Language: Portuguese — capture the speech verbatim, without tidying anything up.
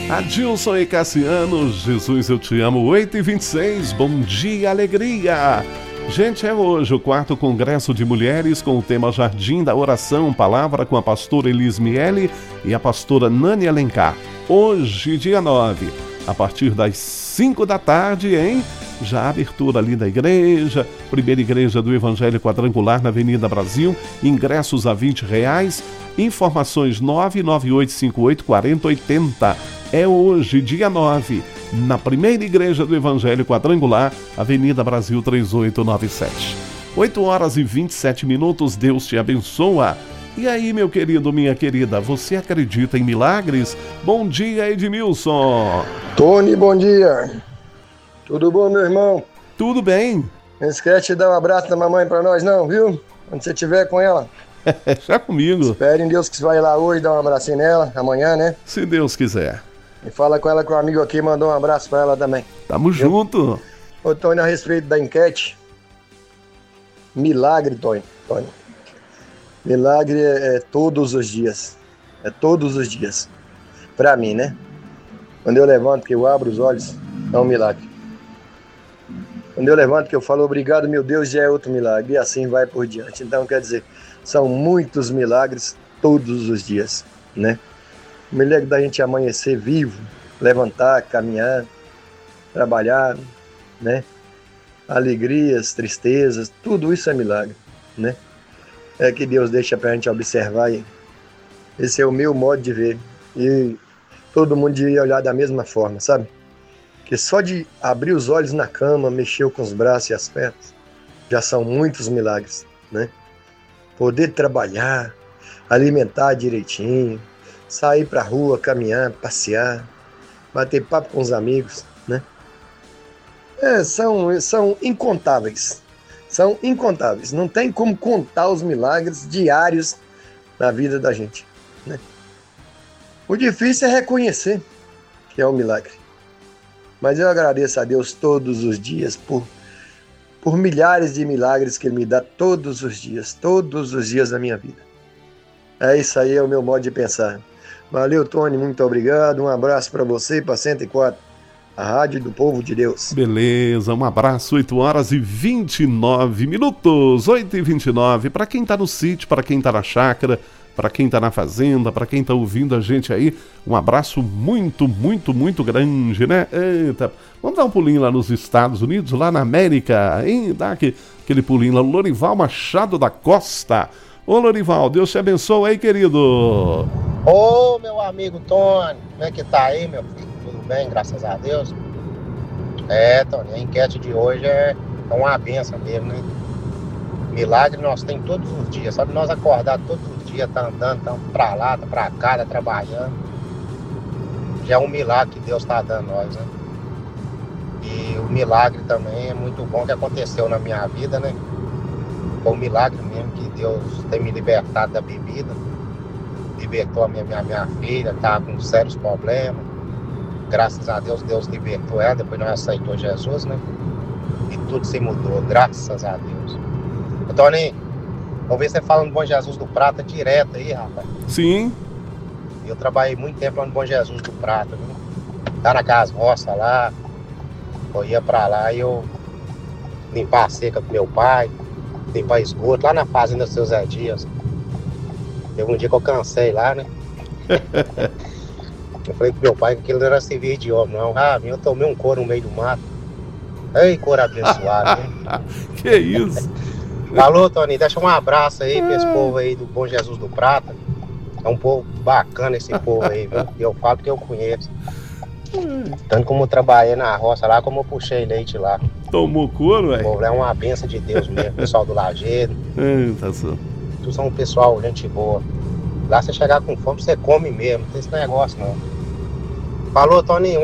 Adilson e Cassiano, Jesus eu te amo, oito e vinte e seis, bom dia, alegria. Gente, é hoje o quarto Congresso de Mulheres com o tema Jardim da Oração, palavra com a pastora Elis Miele e a pastora Nani Alencar. Hoje, dia nove, a partir das cinco da tarde, hein? Já a abertura ali da igreja, primeira igreja do Evangelho Quadrangular na Avenida Brasil, ingressos a vinte reais, informações nove nove oito cinco oito quatro zero oito zero. É hoje, dia nove, na primeira igreja do Evangelho Quadrangular, Avenida Brasil três oito nove sete. oito horas e vinte e sete minutos, Deus te abençoa. E aí, meu querido, minha querida, você acredita em milagres? Bom dia, Edmilson. Tony, bom dia. Tudo bom, meu irmão? Tudo bem. Não esquece de dar um abraço da mamãe pra nós, não, viu? Quando você estiver com ela. Já comigo. Espere em Deus que você vai lá hoje dar um abracinho nela, amanhã, né? Se Deus quiser. E fala com ela que o amigo aqui mandou um abraço pra ela também. Tamo viu? Junto. Ô, Tony, a respeito da enquete. Milagre, Tony. Tony. Milagre é, é todos os dias. É todos os dias. Pra mim, né? Quando eu levanto, que eu abro os olhos, é um milagre. Quando eu levanto, que eu falo obrigado, meu Deus, já é outro milagre. E assim vai por diante. Então, quer dizer, são muitos milagres todos os dias, né? O milagre da gente amanhecer vivo, levantar, caminhar, trabalhar, né? Alegrias, tristezas, tudo isso é milagre, né? É que Deus deixa pra gente observar e esse é o meu modo de ver. E todo mundo devia olhar da mesma forma, sabe? Que só de abrir os olhos na cama, mexer com os braços e as pernas, já são muitos milagres, né? Poder trabalhar, alimentar direitinho, sair pra rua, caminhar, passear, bater papo com os amigos, né? É, são, são incontáveis, são incontáveis. Não tem como contar os milagres diários na vida da gente, né? O difícil é reconhecer que é um milagre. Mas eu agradeço a Deus todos os dias por, por milhares de milagres que Ele me dá todos os dias, todos os dias da minha vida. É isso aí, é o meu modo de pensar. Valeu, Tony, muito obrigado. Um abraço para você e para cento e quatro, a Rádio do Povo de Deus. Beleza, um abraço, oito horas e vinte e nove minutos, oito e vinte e nove. Para quem tá no sítio, para quem tá na chácara, para quem tá na fazenda, para quem tá ouvindo a gente aí, um abraço muito, muito, muito grande, né? Eita, vamos dar um pulinho lá nos Estados Unidos, lá na América, hein? Dá aquele, aquele pulinho lá, Lorival Machado da Costa. Ô Lorival, Deus te abençoe aí, querido. Ô, meu amigo Tony, como é que tá aí, meu filho? Tudo bem, graças a Deus? É, Tony, a enquete de hoje é, é uma benção mesmo, né? Milagre nós temos todos os dias, sabe? Nós acordar todos os dias, tá andando, tá pra lá, tá pra cá, tá trabalhando. Já é um milagre que Deus tá dando a nós, né? E o milagre também é muito bom que aconteceu na minha vida, né? Foi um milagre mesmo que Deus tem me libertado da bebida. Libertou a minha, minha, minha filha, tá com sérios problemas. Graças a Deus, Deus libertou ela, depois nós aceitou Jesus, né? E tudo se mudou, graças a Deus. Ô, Tony, vamos ver você fala no Bom Jesus do Prata direto aí, rapaz. Sim. Eu trabalhei muito tempo lá no Bom Jesus do Prata, viu? Tá naquelas roças lá. Eu ia pra lá e eu limpar a seca com meu pai, limpar esgoto, lá na fazenda dos seus Zé Dias. Teve um dia que eu cansei lá, né? Eu falei pro meu pai que aquilo não era serviço de homem, não. Ah, eu tomei um couro no meio do mato. Ei, couro abençoado, né? Que isso? Alô, Tony, deixa um abraço aí pra esse povo aí do Bom Jesus do Prata. É um povo bacana esse povo aí, viu? Eu falo porque eu conheço. Tanto como eu trabalhei na roça lá, como eu puxei leite lá. Tomou couro, velho? O povo é uma benção de Deus mesmo, pessoal do Lajeiro. É, tá só. Tu são um pessoal, gente boa. Lá você chegar com fome, você come mesmo, não tem esse negócio não. Falou, Tony.